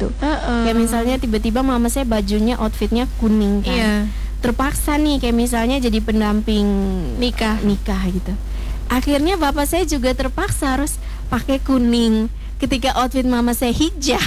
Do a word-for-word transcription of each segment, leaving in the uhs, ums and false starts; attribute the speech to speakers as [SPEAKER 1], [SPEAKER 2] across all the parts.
[SPEAKER 1] gitu.
[SPEAKER 2] Uh-uh.
[SPEAKER 1] Kayak misalnya tiba-tiba mama saya bajunya outfitnya kuning kan.
[SPEAKER 2] Iya.
[SPEAKER 1] Terpaksa nih kayak misalnya jadi pendamping
[SPEAKER 2] Nikah.
[SPEAKER 1] nikah gitu. Akhirnya bapak saya juga terpaksa harus pakai kuning ketika outfit mama saya hijau.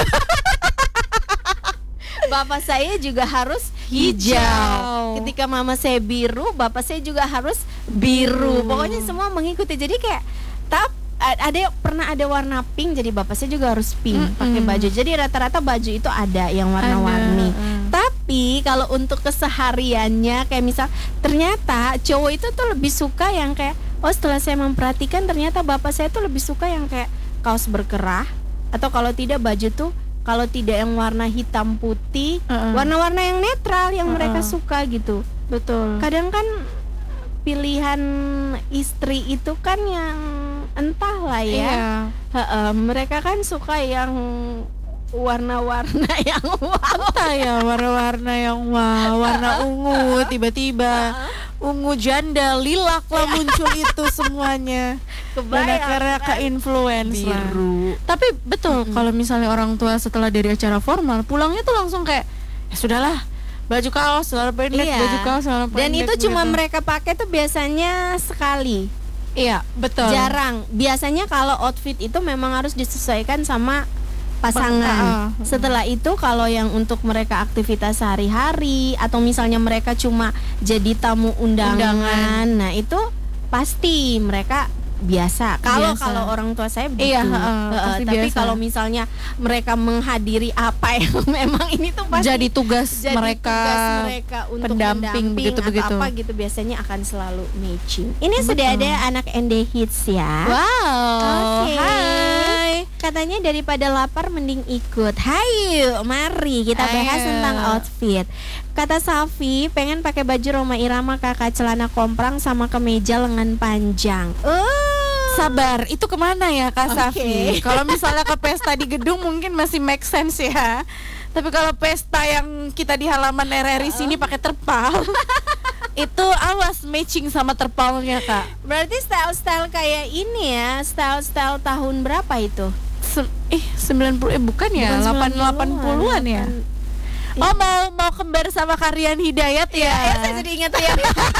[SPEAKER 1] Bapak saya juga harus hijau.
[SPEAKER 2] Hijau.
[SPEAKER 1] Ketika mama saya biru, bapak saya juga harus biru.
[SPEAKER 2] Biru.
[SPEAKER 1] Pokoknya semua mengikuti. Jadi kayak tap ada pernah ada warna pink, jadi bapak saya juga harus pink
[SPEAKER 2] Mm-mm.
[SPEAKER 1] pakai baju. Jadi rata-rata baju itu ada yang warna-warni.
[SPEAKER 2] Ada, uh.
[SPEAKER 1] Tapi kalau untuk kesehariannya kayak misal ternyata cowok itu tuh lebih suka yang kayak oh setelah saya memperhatikan ternyata bapak saya tuh lebih suka yang kayak kaos berkerah atau kalau tidak baju tuh kalau tidak yang warna hitam putih,
[SPEAKER 2] Uh-uh.
[SPEAKER 1] warna-warna yang netral yang
[SPEAKER 2] Uh-uh.
[SPEAKER 1] mereka suka gitu.
[SPEAKER 2] Betul.
[SPEAKER 1] Kadang kan pilihan istri itu kan yang entahlah ya.
[SPEAKER 2] Iya.
[SPEAKER 1] Heeh, mereka kan suka yang warna-warna yang wow.
[SPEAKER 2] Entah ya warna-warna yang wow, warna ungu tiba-tiba ungu janda lilak lah muncul itu semuanya.
[SPEAKER 1] Kebayang
[SPEAKER 2] Karena
[SPEAKER 1] kan?
[SPEAKER 2] ke-influence lah.
[SPEAKER 1] Biru.
[SPEAKER 2] Tapi betul
[SPEAKER 1] Mm-mm.
[SPEAKER 2] kalau misalnya orang tua setelah dari acara formal pulangnya tuh langsung kayak ya sudahlah baju kaos celana pendek,
[SPEAKER 1] Iya.
[SPEAKER 2] baju kaos celana pendek.
[SPEAKER 1] Dan itu cuma
[SPEAKER 2] begitu.
[SPEAKER 1] mereka pakai tuh biasanya sekali.
[SPEAKER 2] Iya, betul.
[SPEAKER 1] Jarang. Biasanya kalau outfit itu memang harus disesuaikan sama pasangan.
[SPEAKER 2] Bang- ah.
[SPEAKER 1] Setelah itu kalau yang untuk mereka aktivitas sehari-hari atau misalnya mereka cuma jadi tamu undangan,
[SPEAKER 2] Undangan.
[SPEAKER 1] nah itu pasti mereka biasa. Kalau
[SPEAKER 2] Biasa.
[SPEAKER 1] kalau orang tua saya begitu.
[SPEAKER 2] Iya, heeh,
[SPEAKER 1] Heeh,
[SPEAKER 2] pasti
[SPEAKER 1] tapi
[SPEAKER 2] biasa.
[SPEAKER 1] kalau misalnya mereka menghadiri apa yang memang ini tuh pasti
[SPEAKER 2] jadi tugas
[SPEAKER 1] jadi
[SPEAKER 2] mereka
[SPEAKER 1] tugas mereka untuk
[SPEAKER 2] pendamping,
[SPEAKER 1] mendamping
[SPEAKER 2] begitu-begitu.
[SPEAKER 1] atau apa gitu biasanya akan selalu matching. Ini
[SPEAKER 2] Betul.
[SPEAKER 1] sudah ada anak N D Hits ya.
[SPEAKER 2] Wow.
[SPEAKER 1] Oke.
[SPEAKER 2] Hai.
[SPEAKER 1] Katanya daripada lapar mending ikut. Hayu, mari kita bahas
[SPEAKER 2] Ayo.
[SPEAKER 1] tentang outfit. Kata Safi, pengen pakai baju Rhoma Irama kakak celana komprang sama kemeja lengan panjang. Uh.
[SPEAKER 2] Sabar, itu kemana ya Kak
[SPEAKER 1] Oke.
[SPEAKER 2] Safi? Kalau misalnya ke pesta di gedung mungkin masih make sense ya. Tapi kalau pesta yang kita di halaman R R I sini pakai terpal, itu awas matching sama terpalnya Kak.
[SPEAKER 1] Berarti style-style kayak ini ya, style-style tahun berapa itu?
[SPEAKER 2] Se- eh sembilan puluh eh bukan ya,
[SPEAKER 1] Bukan
[SPEAKER 2] delapan puluhan ya. Oh mau mau kembar sama Karyan Hidayat ya?
[SPEAKER 1] Ya, ya saya jadi ingat ya.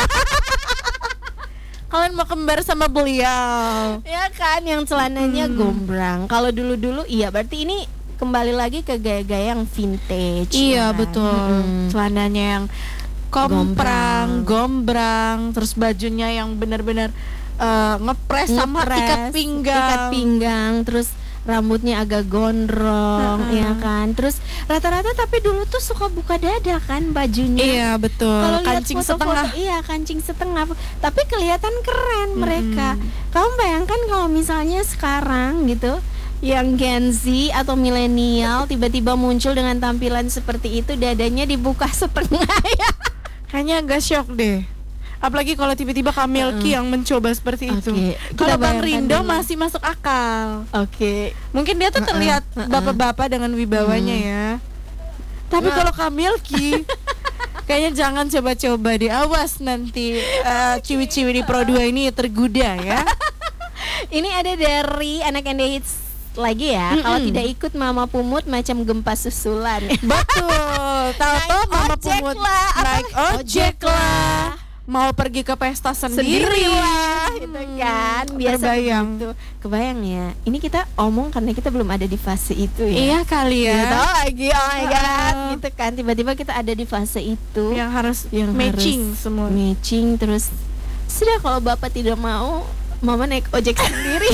[SPEAKER 2] Kalian mau kembar sama beliau?
[SPEAKER 1] Ya kan yang celananya
[SPEAKER 2] Hmm.
[SPEAKER 1] gombrang. Kalau dulu-dulu iya berarti ini kembali lagi ke gaya-gaya yang vintage.
[SPEAKER 2] Iya
[SPEAKER 1] kan?
[SPEAKER 2] betul.
[SPEAKER 1] Mm-mm.
[SPEAKER 2] Celananya yang komprang, gombrang, terus bajunya yang benar-benar uh, ngepres sama
[SPEAKER 1] Ngepres,
[SPEAKER 2] ikat pinggang.
[SPEAKER 1] ikat pinggang, terus rambutnya agak gondrong,
[SPEAKER 2] Mm-mm.
[SPEAKER 1] ya kan. Terus rata-rata tapi dulu tuh suka buka dada kan bajunya.
[SPEAKER 2] Iya betul.
[SPEAKER 1] Kalau lihat
[SPEAKER 2] Kancing
[SPEAKER 1] foto-foto,
[SPEAKER 2] setengah.
[SPEAKER 1] iya kancing setengah. Tapi kelihatan keren mereka.
[SPEAKER 2] Mm-mm.
[SPEAKER 1] Kamu bayangkan kalau misalnya sekarang gitu, yang Gen Z atau milenial tiba-tiba muncul dengan tampilan seperti itu, dadanya dibuka setengah ya.
[SPEAKER 2] Kayaknya agak shock deh. Apalagi kalau tiba-tiba Kak Melki yang mencoba seperti itu.
[SPEAKER 1] Oke,
[SPEAKER 2] Kalau
[SPEAKER 1] kita
[SPEAKER 2] Bang
[SPEAKER 1] bayangkan
[SPEAKER 2] Rindo
[SPEAKER 1] dulu.
[SPEAKER 2] masih masuk akal.
[SPEAKER 1] Oke.
[SPEAKER 2] Mungkin dia tuh
[SPEAKER 1] Uh-uh,
[SPEAKER 2] terlihat
[SPEAKER 1] uh-uh.
[SPEAKER 2] bapak-bapak dengan wibawanya ya. Tapi
[SPEAKER 1] Nah.
[SPEAKER 2] kalau Kak Melki kayaknya jangan coba-coba deh. Awas nanti uh, ciwi-ciwi di Pro dua ini tergoda ya.
[SPEAKER 1] Ini ada dari anak N D Hits lagi ya.
[SPEAKER 2] Mm-mm.
[SPEAKER 1] Kalau tidak ikut Mama Pumut macam gempa susulan.
[SPEAKER 2] Betul. Tahu-tahu
[SPEAKER 1] Naik
[SPEAKER 2] Mama
[SPEAKER 1] ojek
[SPEAKER 2] Pumut
[SPEAKER 1] lah, apa?
[SPEAKER 2] naik ojek
[SPEAKER 1] Ojek
[SPEAKER 2] lah.
[SPEAKER 1] lah.
[SPEAKER 2] Mau pergi ke pesta sendiri,
[SPEAKER 1] Sendiri lah, gitu kan. Biasa
[SPEAKER 2] Terbayang.
[SPEAKER 1] begitu. Kebayang ya. Ini kita omong karena kita belum ada di fase itu ya.
[SPEAKER 2] Iya kali ya.
[SPEAKER 1] Gitu lagi, oh my god,
[SPEAKER 2] Uh-uh.
[SPEAKER 1] gitu kan. Tiba-tiba kita ada di fase itu.
[SPEAKER 2] Yang harus
[SPEAKER 1] Yang
[SPEAKER 2] matching
[SPEAKER 1] harus
[SPEAKER 2] semua.
[SPEAKER 1] Matching terus. Sudah kalau bapak tidak mau, mama naik ojek sendiri.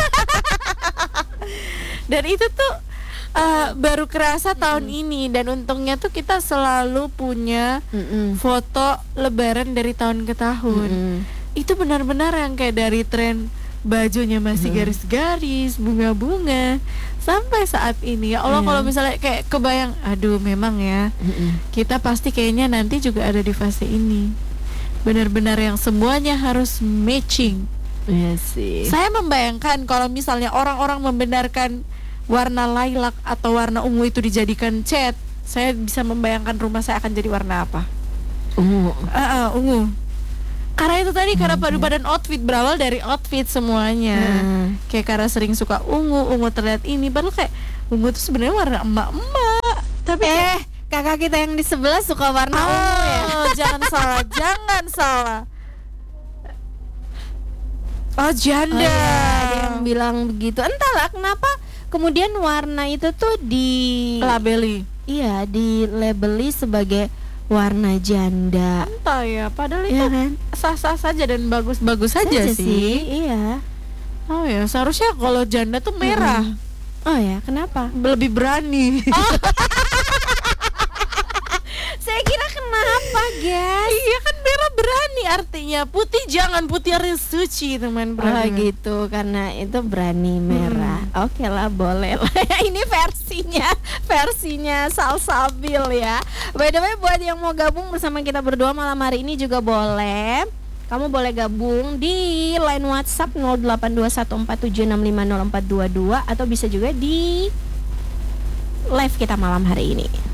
[SPEAKER 2] Dan itu tuh uh, baru kerasa tahun ini. Dan untungnya tuh kita selalu punya
[SPEAKER 1] Mm-mm.
[SPEAKER 2] foto lebaran dari tahun ke tahun.
[SPEAKER 1] Mm-mm.
[SPEAKER 2] Itu benar-benar yang kayak dari tren bajunya masih
[SPEAKER 1] Hmm.
[SPEAKER 2] garis-garis, bunga-bunga sampai saat ini. Ya Allah,
[SPEAKER 1] Iya.
[SPEAKER 2] kalau misalnya kayak kebayang, aduh memang ya.
[SPEAKER 1] Mm-mm.
[SPEAKER 2] Kita pasti kayaknya nanti juga ada di fase ini. Benar-benar yang semuanya harus matching.
[SPEAKER 1] Iya sih.
[SPEAKER 2] Saya membayangkan kalau misalnya orang-orang membenarkan warna lilac atau warna ungu itu dijadikan cat, saya bisa membayangkan rumah saya akan jadi warna apa.
[SPEAKER 1] Ungu.
[SPEAKER 2] Ah, ah, ungu. Karena itu tadi karena
[SPEAKER 1] Hmm,
[SPEAKER 2] padu-padan outfit, berawal dari outfit semuanya.
[SPEAKER 1] Hmm.
[SPEAKER 2] Kayak karena sering suka ungu, ungu terlihat ini, baru kayak ungu itu sebenarnya warna emak-emak Tapi
[SPEAKER 1] Eh, kakak kita yang di sebelah suka warna ungu ya.
[SPEAKER 2] oh, jangan salah, jangan salah. Oh, janda.
[SPEAKER 1] Oh, iya, ada yang bilang begitu. Entahlah kenapa kemudian warna itu tuh di
[SPEAKER 2] Labeli.
[SPEAKER 1] iya, di labeli sebagai warna janda.
[SPEAKER 2] Entah ya, padahal
[SPEAKER 1] Iya
[SPEAKER 2] itu
[SPEAKER 1] kan?
[SPEAKER 2] sah-sah saja dan bagus-bagus saja
[SPEAKER 1] Saja
[SPEAKER 2] sih.
[SPEAKER 1] Iya.
[SPEAKER 2] Oh ya, seharusnya kalau janda tuh merah.
[SPEAKER 1] Oh ya, kenapa?
[SPEAKER 2] Lebih berani.
[SPEAKER 1] Saya kira kenapa, guys?
[SPEAKER 2] Iya kan merah berani artinya. Putih jangan, putih harus suci teman
[SPEAKER 1] Oh
[SPEAKER 2] berani.
[SPEAKER 1] gitu, karena itu berani merah. Oke lah, boleh lah. Ini versinya, versinya Salsabil ya. By the way, buat yang mau gabung bersama kita berdua malam hari ini juga boleh. Kamu boleh gabung di line WhatsApp nol delapan dua satu empat tujuh enam lima nol empat dua dua atau bisa juga di live kita malam hari ini.